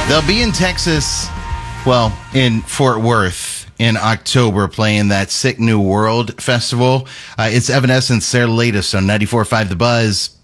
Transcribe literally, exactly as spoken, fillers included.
They'll be in Texas, well, in Fort Worth in October, playing that Sick New World Festival. Uh, it's Evanescence, their latest on ninety-four point five The Buzz.